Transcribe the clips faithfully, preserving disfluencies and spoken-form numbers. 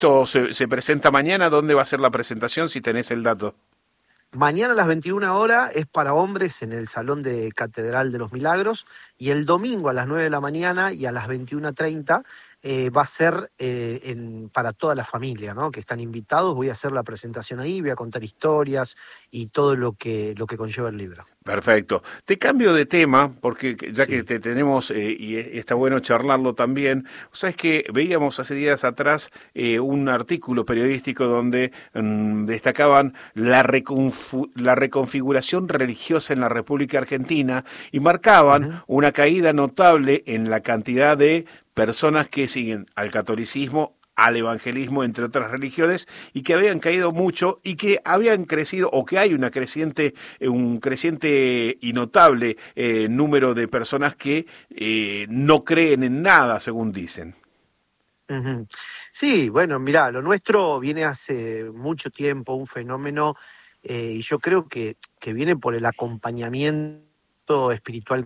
Esto se, se presenta mañana. ¿Dónde va a ser la presentación, si tenés el dato? Mañana a las veintiuna horas es para hombres en el Salón de Catedral de los Milagros, y el domingo a las nueve de la mañana y a las veintiuna treinta eh, va a ser eh, en, para toda la familia, ¿no? Que están invitados. Voy a hacer la presentación ahí, voy a contar historias y todo lo que, lo que conlleva el libro. Perfecto. Te cambio de tema, porque ya que Sí. te tenemos, eh, y está bueno charlarlo también. Sabes que veíamos hace días atrás eh, un artículo periodístico donde mm, destacaban la, reconfu- la reconfiguración religiosa en la República Argentina y marcaban Uh-huh. una caída notable en la cantidad de personas que siguen al catolicismo, al evangelismo, entre otras religiones, y que habían caído mucho y que habían crecido, o que hay una creciente, un creciente y notable eh, número de personas que eh, no creen en nada, según dicen. Uh-huh. Sí, bueno, mirá, lo nuestro viene hace mucho tiempo, un fenómeno, eh, y yo creo que, que viene por el acompañamiento espiritual.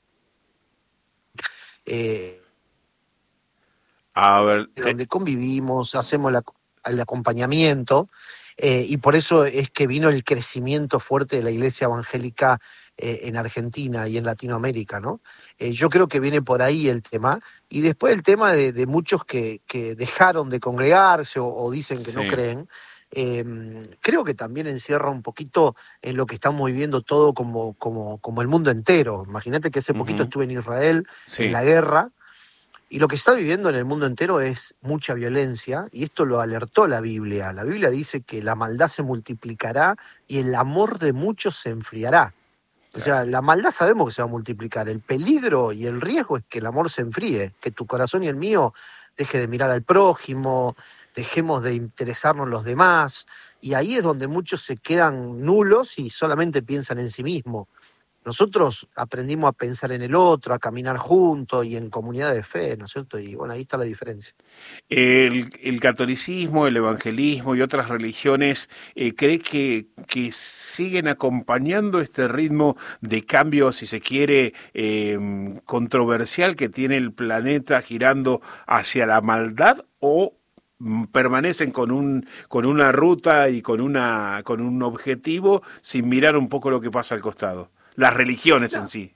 Eh, A ver, te, donde convivimos, hacemos la- el acompañamiento, eh, y por eso es que vino el crecimiento fuerte de la iglesia evangélica eh, en Argentina y en Latinoamérica, ¿no? Eh, yo creo que viene por ahí el tema, y después el tema de, de muchos que, que dejaron de congregarse o, o dicen que no sí. creen. Eh, creo que también encierra un poquito en lo que estamos viviendo todo como, como, como el mundo entero. Imagínate que hace poquito Ujú, estuve en Israel, en sí. la guerra, y lo que se está viviendo en el mundo entero es mucha violencia, y esto lo alertó la Biblia. La Biblia dice que la maldad se multiplicará y el amor de muchos se enfriará. O Claro. sea, la maldad sabemos que se va a multiplicar. El peligro y el riesgo es que el amor se enfríe, que tu corazón y el mío deje de mirar al prójimo, dejemos de interesarnos en los demás, y ahí es donde muchos se quedan nulos y solamente piensan en sí mismos. Nosotros aprendimos a pensar en el otro, a caminar juntos y en comunidad de fe, ¿no es cierto? Y bueno, ahí está la diferencia. El, el catolicismo, el evangelismo y otras religiones, eh, ¿cree que, que siguen acompañando este ritmo de cambio, si se quiere, eh, controversial que tiene el planeta girando hacia la maldad, o mm, permanecen con un con una ruta y con una con un objetivo sin mirar un poco lo que pasa al costado? Las religiones en No, sí.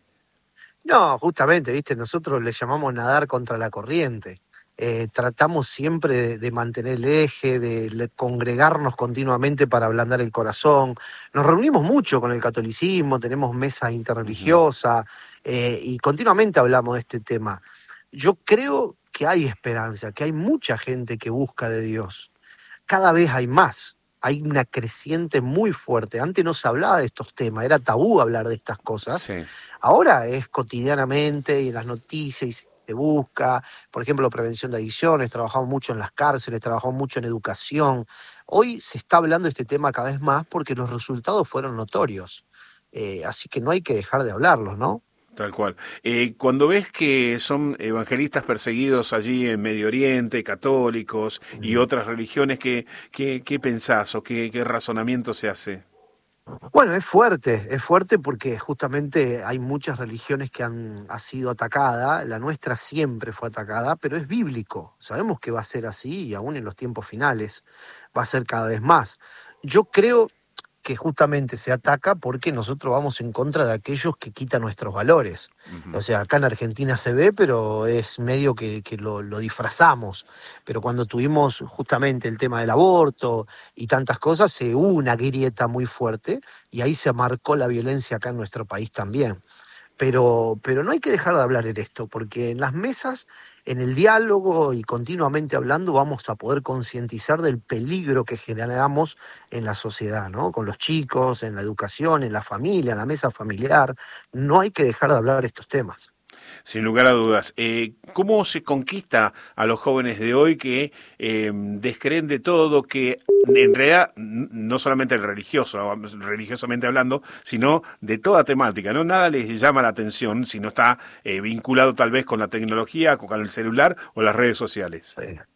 no, justamente, viste, nosotros le llamamos nadar contra la corriente. Eh, tratamos siempre de, de mantener el eje, de le- congregarnos continuamente para ablandar el corazón. Nos reunimos mucho con el catolicismo, tenemos mesas Ujú. interreligiosas, eh, y continuamente hablamos de este tema. Yo creo que hay esperanza, que hay mucha gente que busca de Dios. Cada vez hay más, hay una creciente muy fuerte. Antes no se hablaba de estos temas, era tabú hablar de estas cosas. Sí. Ahora es cotidianamente y en las noticias, y se busca, por ejemplo, prevención de adicciones. Trabajamos mucho en las cárceles, trabajamos mucho en educación. Hoy se está hablando de este tema cada vez más porque los resultados fueron notorios. Eh, así que no hay que dejar de hablarlos, ¿no? Tal cual. Eh, cuando ves que son evangelistas perseguidos allí en Medio Oriente, católicos y Mm. otras religiones, ¿qué, qué, qué pensás o qué, qué razonamiento se hace? Bueno, es fuerte, es fuerte porque justamente hay muchas religiones que han ha sido atacada. La nuestra siempre fue atacada, pero es bíblico. Sabemos que va a ser así, y aún en los tiempos finales va a ser cada vez más. Yo creo que justamente se ataca porque nosotros vamos en contra de aquellos que quitan nuestros valores. O Ujú. sea, acá en Argentina se ve, pero es medio que, que lo, lo disfrazamos. Pero cuando tuvimos justamente el tema del aborto y tantas cosas, se hubo una grieta muy fuerte, y ahí se marcó la violencia acá en nuestro país también. Pero, pero no hay que dejar de hablar en esto, porque en las mesas, en el diálogo y continuamente hablando, vamos a poder concientizar del peligro que generamos en la sociedad, ¿no? Con los chicos, en la educación, en la familia, en la mesa familiar. No hay que dejar de hablar de estos temas. Sin lugar a dudas. Eh, ¿cómo se conquista a los jóvenes de hoy que eh, descreen de todo, que en realidad n- no solamente el religioso, religiosamente hablando, sino de toda temática, ¿no? Nada les llama la atención si no está eh, vinculado tal vez con la tecnología, con el celular o las redes sociales? Eh,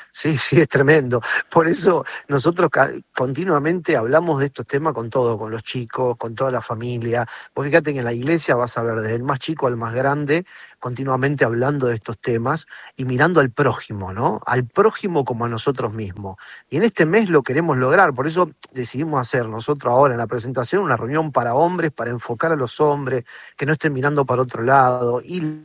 Sí, sí, es tremendo. Por eso nosotros continuamente hablamos de estos temas con todo, con los chicos, con toda la familia. Vos fíjate que en la iglesia vas a ver desde el más chico al más grande, continuamente hablando de estos temas y mirando al prójimo, ¿no? Al prójimo como a nosotros mismos. Y en este mes lo queremos lograr, por eso decidimos hacer nosotros ahora en la presentación una reunión para hombres, para enfocar a los hombres, que no estén mirando para otro lado. Y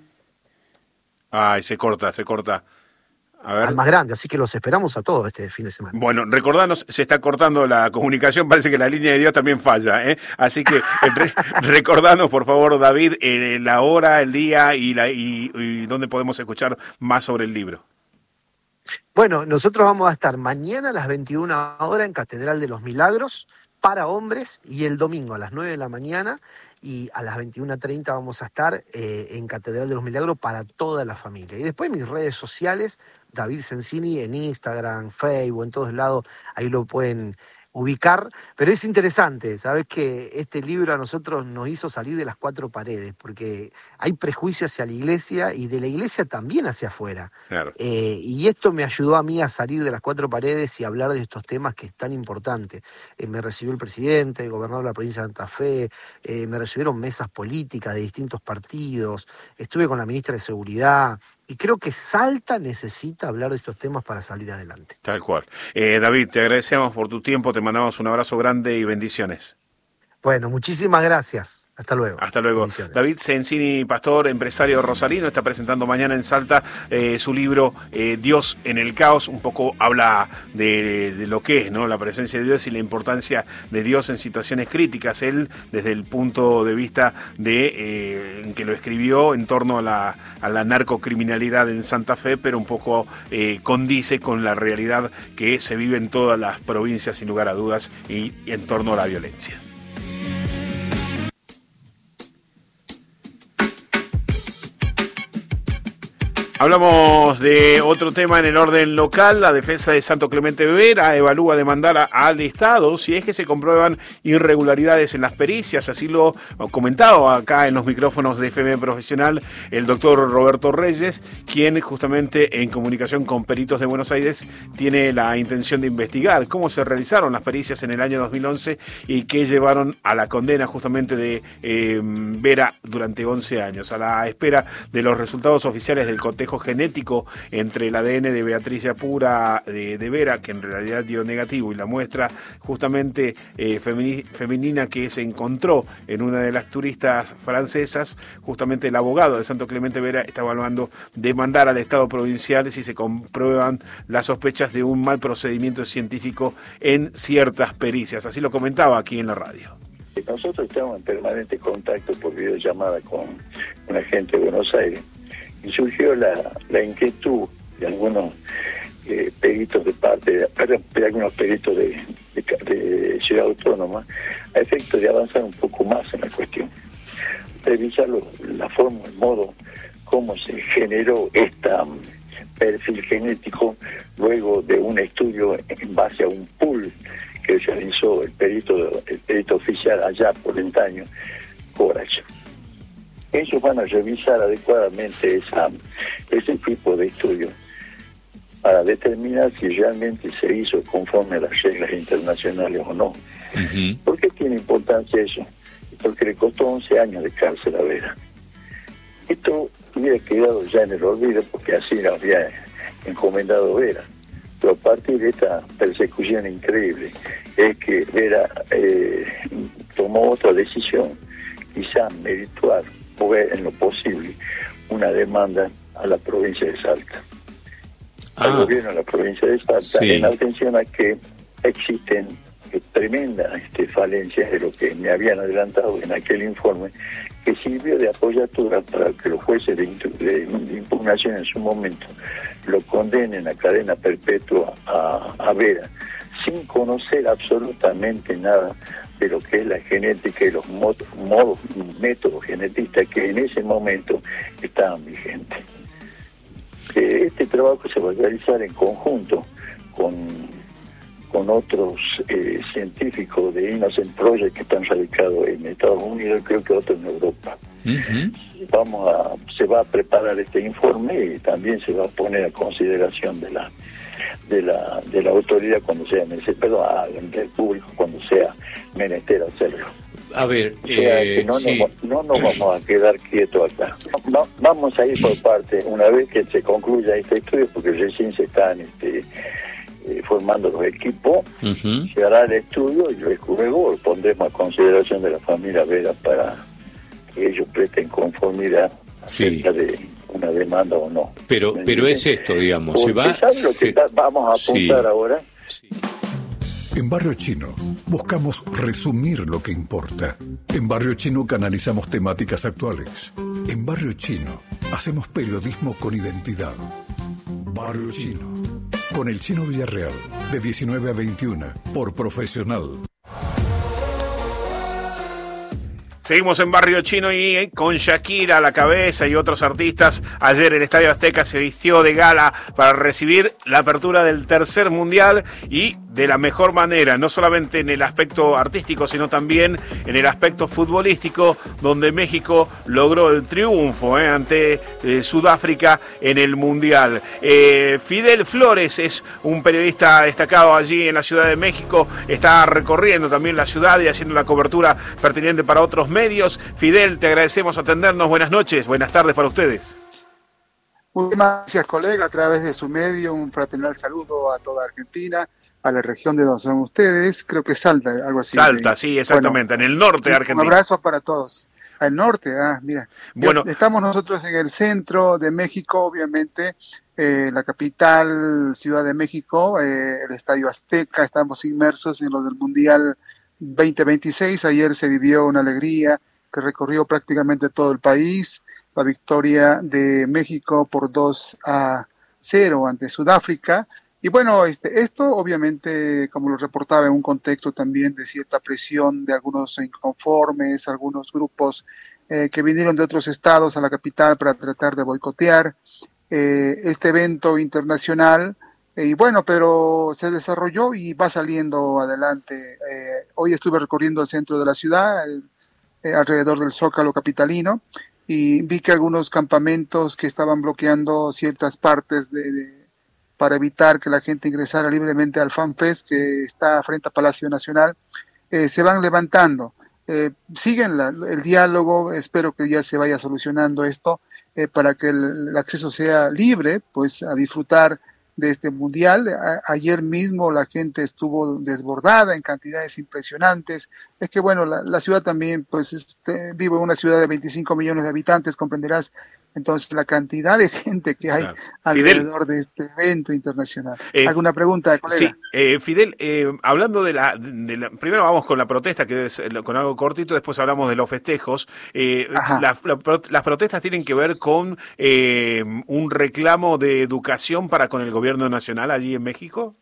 Ay, se corta, se corta. A ver. Al más grande, así que los esperamos a todos este fin de semana. Bueno, recordanos, se está cortando la comunicación, parece que la línea de Dios también falla, ¿eh? Así que re, recordanos, por favor, David, eh, la hora, el día y, la, y, y dónde podemos escuchar más sobre el libro. Bueno, nosotros vamos a estar mañana a las veintiuna horas en Catedral de los Milagros para hombres y el domingo a las nueve de la mañana y a las veintiuna treinta vamos a estar eh, en Catedral de los Milagros para toda la familia. Y después mis redes sociales, David Sensini en Instagram, Facebook, en todos lados, ahí lo pueden ubicar, pero es interesante, sabes que este libro a nosotros nos hizo salir de las cuatro paredes, porque hay prejuicio hacia la iglesia y de la iglesia también hacia afuera. Claro. Eh, y esto me ayudó a mí a salir de las cuatro paredes y hablar de estos temas que es tan importante. Eh, me recibió el presidente, el gobernador de la provincia de Santa Fe, eh, me recibieron mesas políticas de distintos partidos, estuve con la ministra de Seguridad. Y creo que Salta necesita hablar de estos temas para salir adelante. Tal cual. Eh, David, te agradecemos por tu tiempo, te mandamos un abrazo grande y bendiciones. Bueno, muchísimas gracias. Hasta luego. Hasta luego. David Sensini, pastor, empresario rosarino, está presentando mañana en Salta eh, su libro eh, Dios en el caos. Un poco habla de, de lo que es, ¿no?, la presencia de Dios y la importancia de Dios en situaciones críticas. Él, desde el punto de vista de eh, que lo escribió en torno a la, a la narcocriminalidad en Santa Fe, pero un poco eh, condice con la realidad que se vive en todas las provincias, sin lugar a dudas, y, y en torno a la violencia. Hablamos de otro tema en el orden local. La defensa de Santo Clemente Vera evalúa demandar a, al Estado si es que se comprueban irregularidades en las pericias. Así lo ha comentado acá en los micrófonos de F M Profesional el doctor Roberto Reyes, quien justamente en comunicación con peritos de Buenos Aires tiene la intención de investigar cómo se realizaron las pericias en el año dos mil once y que llevaron a la condena justamente de eh, Vera durante once años. A la espera de los resultados oficiales del cotejo genético entre el A D N de Beatriz Yapura de, de Vera, que en realidad dio negativo, y la muestra justamente eh, femini, femenina que se encontró en una de las turistas francesas, justamente el abogado de Santo Clemente Vera está evaluando demandar al Estado provincial si se comprueban las sospechas de un mal procedimiento científico en ciertas pericias. Así lo comentaba aquí en la radio. Nosotros estamos en permanente contacto por videollamada con una gente de Buenos Aires y surgió la, la inquietud de algunos eh, peritos de parte, de, perdón, de algunos peritos de, de, de Ciudad Autónoma, a efecto de avanzar un poco más en la cuestión, revisar lo, la forma, el modo, cómo se generó este um, perfil genético luego de un estudio en base a un pool que realizó el perito, el perito oficial allá por Entaño, Corach. Ellos van a revisar adecuadamente esa, ese tipo de estudio para determinar si realmente se hizo conforme a las reglas internacionales o no. Uh-huh. ¿Por qué tiene importancia eso? Porque le costó once años de cárcel a Vera. Esto hubiera quedado ya en el olvido porque así lo había encomendado Vera. Pero a partir de esta persecución increíble es que Vera eh, tomó otra decisión, quizá merituar o ver en lo posible una demanda a la provincia de Salta, ah, al gobierno de la provincia de Salta, sí, en atención a que existen eh, tremendas este, falencias de lo que me habían adelantado en aquel informe, que sirvió de apoyatura para que los jueces de, de, de impugnación en su momento lo condenen a cadena perpetua a, a Vera, sin conocer absolutamente nada de lo que es la genética y los modos, modos, métodos genetistas que en ese momento estaban vigentes. Este trabajo se va a realizar en conjunto con, con otros eh, científicos de Innocent Project que están radicados en Estados Unidos y creo que otros en Europa. Uh-huh. vamos a, se va a preparar este informe y también se va a poner a consideración de la de la de la autoridad cuando sea necesario, perdón, del público cuando sea menester hacerlo. A ver, o sea, eh, que no, sí. nos, no nos vamos a quedar quietos acá. Va, vamos a ir por parte, una vez que se concluya este estudio, porque recién se están este, eh, formando los equipos, uh-huh. se hará el estudio y luego lo pondremos a consideración de la familia Vera para que ellos presten conformidad acerca sí. de una demanda o no. Pero pero es esto, digamos, porque se va... ¿sabes lo que se... está, vamos a apuntar sí. ahora? Sí. En Barrio Chino buscamos resumir lo que importa. En Barrio Chino canalizamos temáticas actuales. En Barrio Chino hacemos periodismo con identidad. Barrio Chino, con el Chino Villarreal, de diecinueve a veintiuna, por Profesional. Seguimos en Barrio Chino y con Shakira a la cabeza y otros artistas. Ayer el Estadio Azteca se vistió de gala para recibir la apertura del tercer mundial y de la mejor manera, no solamente en el aspecto artístico, sino también en el aspecto futbolístico, donde México logró el triunfo eh, ante eh, Sudáfrica en el mundial. Eh, Fidel Flores es un periodista destacado allí en la Ciudad de México, está recorriendo también la ciudad y haciendo la cobertura pertinente para otros medios. Fidel, te agradecemos atendernos. Buenas noches, buenas tardes para ustedes. Muchas gracias, colega, a través de su medio, un fraternal saludo a toda Argentina, a la región de donde son ustedes, creo que Salta, algo así. Salta, de, sí, exactamente, bueno, en el norte de Argentina. Un abrazo para todos. Al norte, ah, mira. Bueno, estamos nosotros en el centro de México, obviamente, eh, la capital, Ciudad de México, eh, el Estadio Azteca, estamos inmersos en lo del Mundial veinte veintiséis. Ayer se vivió una alegría que recorrió prácticamente todo el país, la victoria de México por dos a cero ante Sudáfrica. Y bueno, este, esto obviamente, como lo reportaba, en un contexto también de cierta presión de algunos inconformes, algunos grupos eh, que vinieron de otros estados a la capital para tratar de boicotear eh, este evento internacional. Eh, y bueno, pero se desarrolló y va saliendo adelante. Eh, hoy estuve recorriendo el centro de la ciudad, el, eh, alrededor del Zócalo capitalino, y vi que algunos campamentos que estaban bloqueando ciertas partes de... de para evitar que la gente ingresara libremente al FanFest, que está frente a Palacio Nacional, eh, se van levantando. Eh, siguen la, el diálogo, espero que ya se vaya solucionando esto, eh, para que el, el acceso sea libre, pues a disfrutar de este mundial. A, ayer mismo la gente estuvo desbordada en cantidades impresionantes. Es que bueno, la, la ciudad también, pues este, vivo en una ciudad de veinticinco millones de habitantes, comprenderás. Entonces, la cantidad de gente que hay claro. alrededor Fidel, de este evento internacional. Eh, ¿Alguna pregunta, colega? Sí, eh, Fidel, eh, hablando de la, de la... Primero vamos con la protesta, que es con algo cortito, después hablamos de los festejos. Eh, la, la, las protestas tienen que ver con eh, un reclamo de educación para con el gobierno nacional allí en México.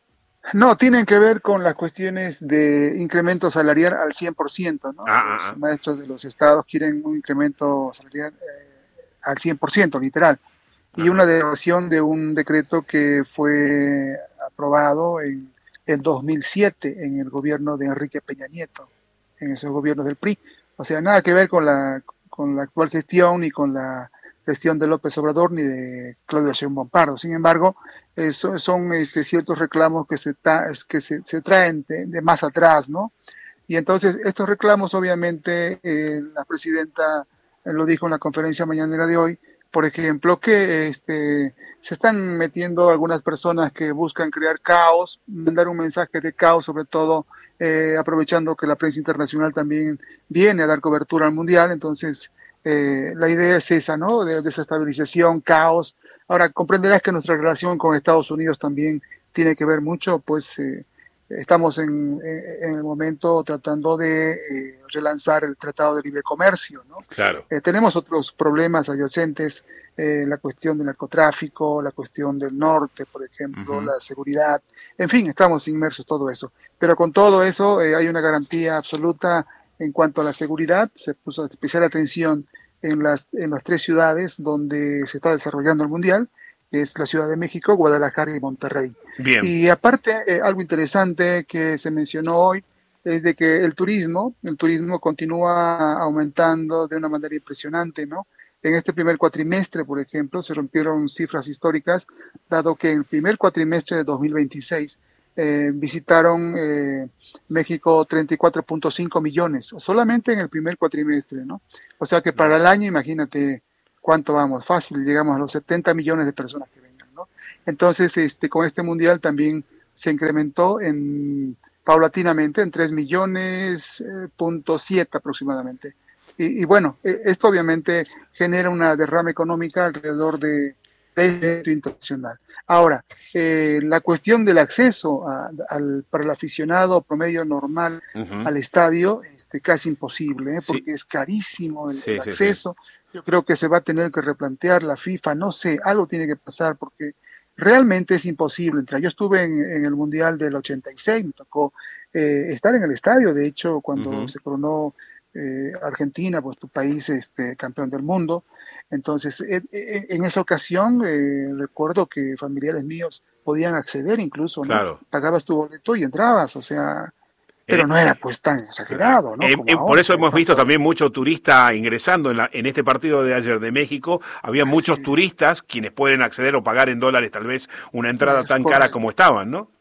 No, tienen que ver con las cuestiones de incremento salarial al cien por ciento, ¿no? Ah, los maestros de los estados quieren un incremento salarial... Eh, al cien por ciento, literal, y una derogación de un decreto que fue aprobado en el dos mil siete en el gobierno de Enrique Peña Nieto, en esos gobiernos del P R I, o sea, nada que ver con la con la actual gestión ni con la gestión de López Obrador ni de Claudia Sheinbaum Pardo. Sin embargo, eso son este, ciertos reclamos que se ta, que se, se traen de, de más atrás, ¿no? Y entonces estos reclamos, obviamente, eh, la presidenta lo dijo en la conferencia mañanera de hoy, por ejemplo, que este, se están metiendo algunas personas que buscan crear caos, mandar un mensaje de caos, sobre todo eh, aprovechando que la prensa internacional también viene a dar cobertura al mundial. Entonces eh, la idea es esa, ¿no? De desestabilización, caos. Ahora comprenderás que nuestra relación con Estados Unidos también tiene que ver mucho, pues eh, estamos en, en, en el momento tratando de eh, relanzar el Tratado de Libre Comercio, ¿no? Claro. Eh, tenemos otros problemas adyacentes, eh, la cuestión del narcotráfico, la cuestión del norte, por ejemplo, uh-huh. la seguridad, en fin, estamos inmersos en todo eso. Pero con todo eso eh, hay una garantía absoluta en cuanto a la seguridad. Se puso especial atención en las, en las tres ciudades donde se está desarrollando el Mundial, que es la Ciudad de México, Guadalajara y Monterrey. Bien. Y aparte, eh, algo interesante que se mencionó hoy, es de que el turismo, el turismo continúa aumentando de una manera impresionante, ¿no? En este primer cuatrimestre, por ejemplo, se rompieron cifras históricas, dado que en el primer cuatrimestre de dos mil veintiséis eh, visitaron eh, México treinta y cuatro punto cinco millones, solamente en el primer cuatrimestre, ¿no? O sea que para el año, imagínate cuánto vamos, fácil, llegamos a los setenta millones de personas que vengan, ¿no? Entonces, este, con este mundial también se incrementó en paulatinamente en tres millones, eh, punto siete aproximadamente. Y, y bueno, esto obviamente genera una derrama económica alrededor de, de evento internacional. Ahora, eh, la cuestión del acceso a, al, para el aficionado promedio normal uh-huh. al estadio, este, casi imposible, ¿eh? Porque sí. es carísimo el, sí, el acceso. Sí, sí. Yo creo que se va a tener que replantear la FIFA, no sé, algo tiene que pasar porque realmente es imposible. Yo estuve en, en el Mundial del ochenta y seis, me tocó eh, estar en el estadio, de hecho, cuando uh-huh. se coronó Eh, Argentina, pues tu país este, campeón del mundo. Entonces, eh, eh, en esa ocasión eh, recuerdo que familiares míos podían acceder incluso, ¿no? Claro. Pagabas tu boleto y entrabas, o sea, pero eh, no era pues tan exagerado, ¿no? Eh, Como eh, ahora, por eso hemos visto todo. también mucho turista ingresando en, la, en este partido de ayer de México. Había Así muchos es. turistas quienes pueden acceder o pagar en dólares tal vez una entrada Es tan correcto. cara como estaban, ¿no?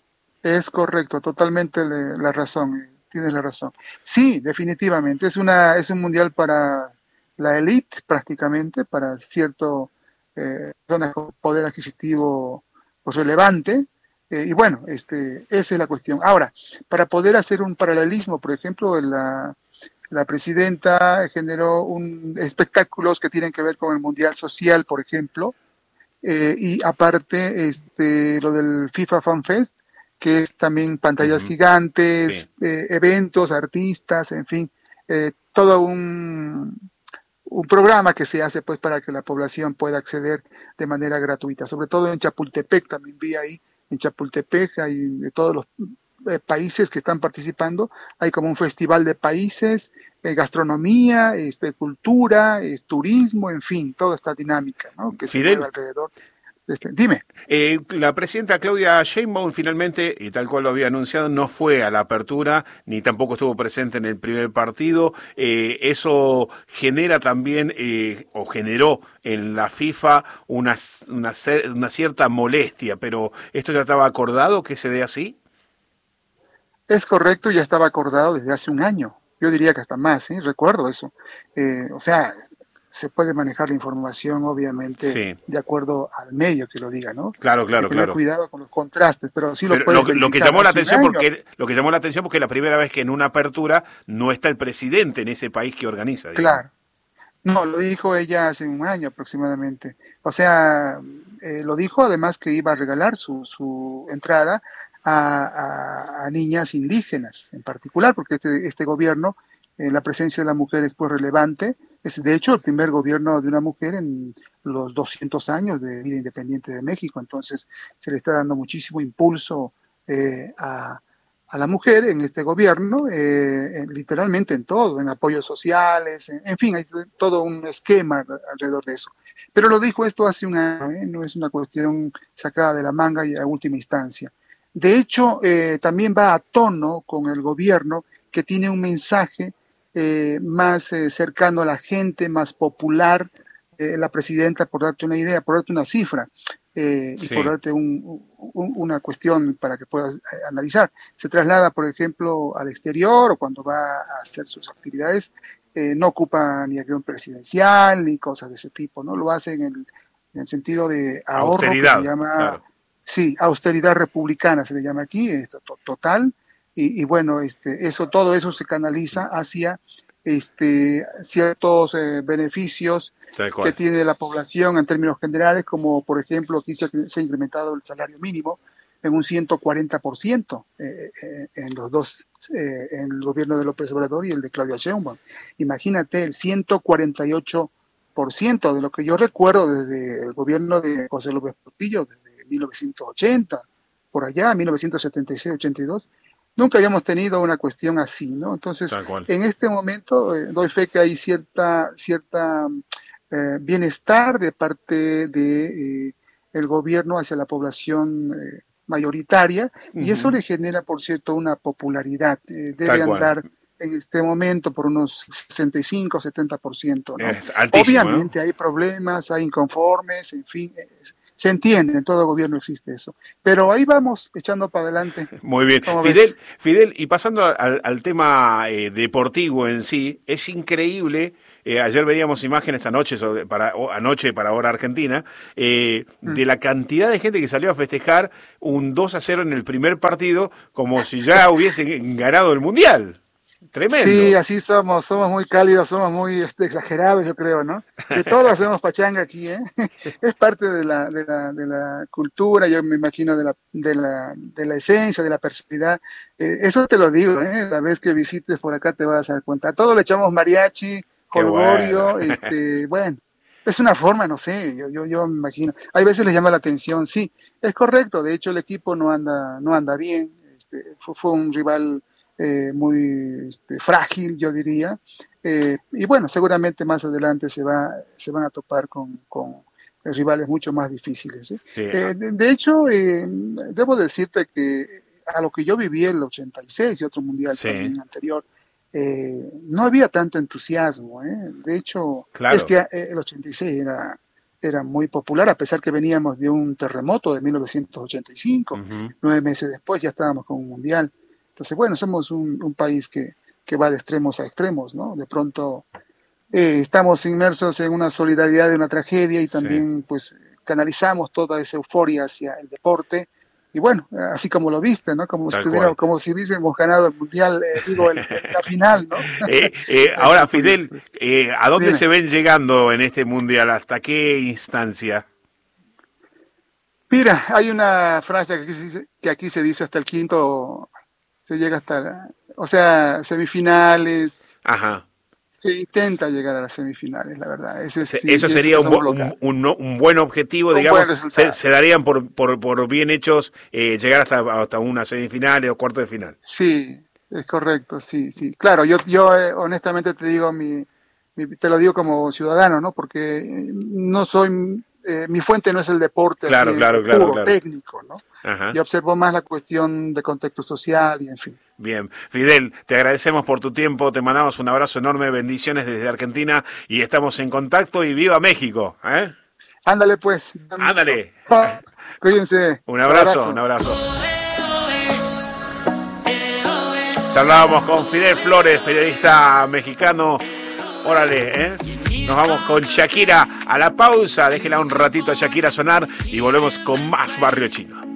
Es correcto, totalmente le, la razón. Tienes la razón. Sí, definitivamente. Es una es un mundial para la élite prácticamente, para cierto eh, zonas con poder adquisitivo pues, relevante. Eh, y bueno, este, esa es la cuestión. Ahora, para poder hacer un paralelismo, por ejemplo, la, la presidenta generó un, espectáculos que tienen que ver con el mundial social, por ejemplo, eh, y aparte este, lo del FIFA Fan Fest, que es también pantallas uh-huh. gigantes, sí. eh, eventos, artistas, en fin, eh, todo un, un programa que se hace pues para que la población pueda acceder de manera gratuita, sobre todo en Chapultepec, también vi ahí, en Chapultepec hay de todos los eh, países que están participando, hay como un festival de países, eh, gastronomía, este, cultura, eh, turismo, en fin, toda esta dinámica, ¿no? Que Fidel. se mueve alrededor. Este, dime. Eh, la presidenta Claudia Sheinbaum finalmente, y tal cual lo había anunciado, no fue a la apertura, ni tampoco estuvo presente en el primer partido. Eh, eso genera también, eh, o generó en la FIFA una, una, una cierta molestia, pero ¿esto ya estaba acordado que se dé así? Es correcto, ya estaba acordado desde hace un año. Yo diría que hasta más, ¿eh? Recuerdo eso. Eh, o sea... se puede manejar la información, obviamente, sí. de acuerdo al medio que lo diga, ¿no? Claro, claro, Hay que tener claro. cuidado con los contrastes, pero sí lo pero puedes lo, lo que llamó la atención porque lo que llamó la atención porque es la primera vez que en una apertura no está el presidente en ese país que organiza. Digamos. Claro. No, lo dijo ella hace un año aproximadamente. O sea, eh, lo dijo además que iba a regalar su, su entrada a, a, a niñas indígenas en particular, porque este, este gobierno, eh, la presencia de la mujer es pues relevante. Es de hecho el primer gobierno de una mujer en los doscientos años de vida independiente de México, entonces se le está dando muchísimo impulso eh, a, a la mujer en este gobierno, eh, en, literalmente en todo, en apoyos sociales, en, en fin, hay todo un esquema alrededor de eso. Pero lo dijo esto hace un año, ¿eh? No es una cuestión sacada de la manga y a última instancia. De hecho, eh, también va a tono con el gobierno que tiene un mensaje Eh, más eh, cercano a la gente, más popular, eh, la presidenta, por darte una idea, por darte una cifra, eh, sí. y por darte un, un, una cuestión para que puedas eh, analizar. Se traslada, por ejemplo, al exterior o cuando va a hacer sus actividades, eh, no ocupa ni avión presidencial ni cosas de ese tipo, ¿no? Lo hace en el, en el sentido de ahorro, austeridad, que se llama, claro. sí, austeridad republicana se le llama aquí, esto total. Y, y bueno, este, eso, todo eso se canaliza hacia este, ciertos eh, beneficios que tiene la población en términos generales, como por ejemplo aquí se, se ha incrementado el salario mínimo en un ciento cuarenta por ciento eh, eh, en los dos, eh, en el gobierno de López Obrador y el de Claudia Sheinbaum. Imagínate el ciento cuarenta y ocho por ciento de lo que yo recuerdo desde el gobierno de José López Portillo, desde mil novecientos ochenta, por allá, mil novecientos setenta y seis ochenta y dos. Nunca habíamos tenido una cuestión así, ¿no? Entonces, en este momento eh, doy fe que hay cierta cierta eh, bienestar de parte de eh, el gobierno hacia la población eh, mayoritaria, uh-huh. y eso le genera, por cierto, una popularidad. Eh, debe andar en este momento por unos sesenta y cinco, setenta por ciento, ¿no? Es altísimo, obviamente, ¿no? Hay problemas, hay inconformes, en fin, es, se entiende, en todo gobierno existe eso. Pero ahí vamos, echando para adelante. Muy bien. Fidel, Fidel, y pasando al, al tema eh, deportivo en sí, es increíble, eh, ayer veíamos imágenes anoche, sobre, para, o, anoche para Hora Argentina, eh, mm. de la cantidad de gente que salió a festejar un dos a cero en el primer partido, como si ya hubiesen ganado el Mundial. Tremendo. Sí, así somos, somos muy cálidos, somos muy este, exagerados, yo creo, ¿no? De todo hacemos pachanga aquí, ¿eh? Es parte de la, de la, de la cultura, yo me imagino, de la, de la, de la esencia, de la personalidad. Eh, eso te lo digo, ¿eh? La vez que visites por acá te vas a dar cuenta. A todo le echamos mariachi, jolgorio, bueno. este, bueno, es una forma, no sé, yo, yo, yo me imagino. Hay veces les llama la atención, sí, es correcto, de hecho el equipo no anda, no anda bien, este, fue, fue un rival Eh, muy este, frágil, yo diría, eh, y bueno, seguramente más adelante se va se van a topar con, con rivales mucho más difíciles. ¿eh? Sí. Eh, de, de hecho, eh, debo decirte que a lo que yo viví el ochenta y seis y otro mundial sí. también anterior, eh, no había tanto entusiasmo. ¿eh? De hecho, claro. es que eh, el ochenta y seis era era muy popular, a pesar que veníamos de un terremoto de mil novecientos ochenta y cinco, uh-huh. nueve meses después ya estábamos con un mundial. Entonces, bueno, somos un, un país que, que va de extremos a extremos, ¿no? De pronto eh, estamos inmersos en una solidaridad de una tragedia y también, sí. pues, canalizamos toda esa euforia hacia el deporte. Y bueno, así como lo viste, ¿no? Como, si, tuviera, como si hubiésemos ganado el Mundial, eh, digo, el, la final, ¿no? eh, eh, ahora, Fidel, eh, ¿a dónde Dime. se ven llegando en este Mundial? ¿Hasta qué instancia? Mira, hay una frase que aquí se dice, que aquí se dice hasta el quinto... se llega hasta, la, o sea, semifinales. Ajá. Se intenta llegar a las semifinales, la verdad. Ese, Eso sí, sería un, un, un, un buen objetivo, un digamos. Buen se, se darían por, por, por bien hechos eh, llegar hasta, hasta una semifinal o cuarto de final. Sí, es correcto, sí, sí. Claro, yo, yo eh, honestamente te digo, mi, mi, te lo digo como ciudadano, ¿no? Porque no soy... Eh, mi fuente no es el deporte claro, así, claro, puro, claro, claro. técnico, ¿no? Ajá. Yo observo más la cuestión de contexto social y en fin. Bien, Fidel, te agradecemos por tu tiempo, te mandamos un abrazo enorme, bendiciones desde Argentina y estamos en contacto y ¡viva México! ¿eh? Ándale pues. Ándale. Cuídense. Un abrazo, un abrazo. Charlábamos con Fidel Flores, periodista mexicano. Órale, ¿eh? Nos vamos con Shakira a la pausa. Déjela un ratito a Shakira sonar y volvemos con más Barrio Chino.